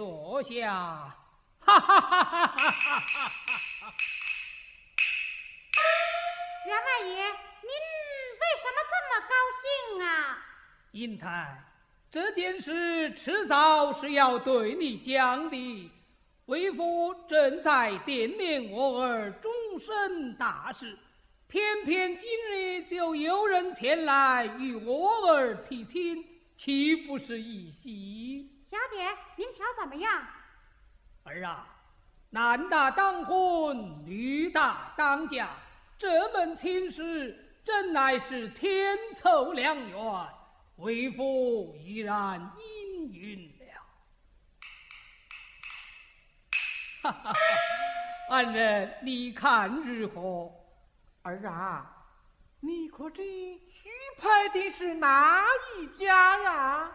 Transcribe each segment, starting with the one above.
坐下。哈哈哈哈哈哈！ 员外爷，您为什么这么高兴啊？ 英台，这件事迟早是要对你讲的。为父正在惦念我儿终身大事，偏偏今日就有人前来与我儿提亲，岂不是一喜？ 小姐，您瞧怎么样？ 儿啊，男大当婚，女大当嫁，这门亲事真乃是天凑良缘，为父依然应允了。哈哈哈，安人，你看如何？ 儿啊，你可知许配的是哪一家呀？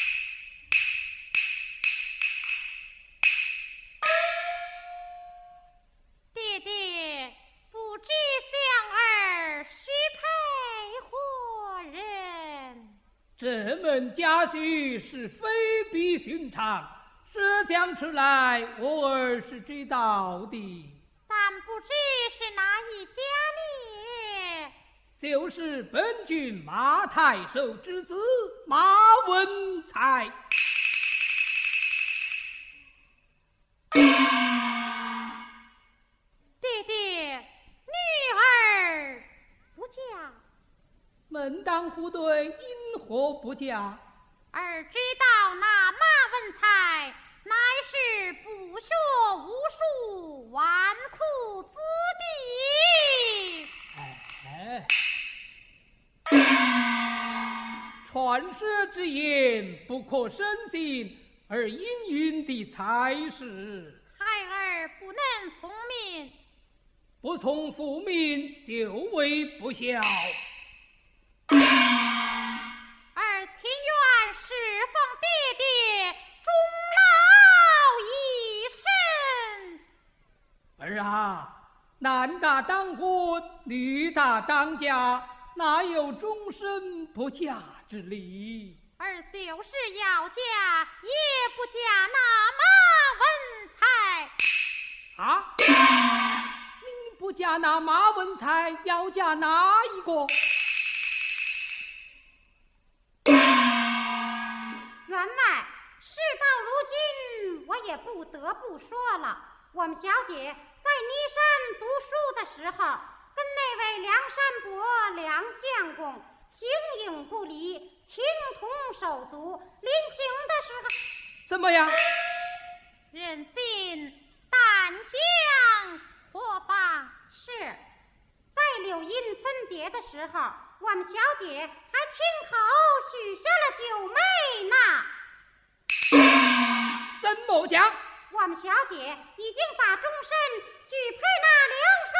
爹爹，不知香儿许配何人？ 这门家婿是非比寻常，说讲出来，我儿是知道的。 但不知是哪一家呢？ 就是本郡马太守之子马文才。 爹爹，女儿不嫁。 门当户对，因何不嫁？ 儿知道那马文才乃是不学无术、纨绔子弟。 传说之言不可深信，而应允的才是。 孩儿不能从命， 不从父命，就为不孝。 儿情愿侍奉爹爹终老一生。 儿啊，男大当婚，女大当嫁，哪有终身不嫁之理？ 儿就是要嫁，也不嫁那马文才。 啊！你不嫁那马文才，要嫁哪一个？ 员外，事到如今，我也不得不说了。我们小姐在尼山读书的时候，跟那位梁山伯梁相公形影不离，情同手足。临行的时候， 怎么样？ 人心但将何妨事？在柳荫分别的时候，我们小姐还亲口许下了九妹呢。 怎么讲？ 我们小姐已经把终身许配那梁山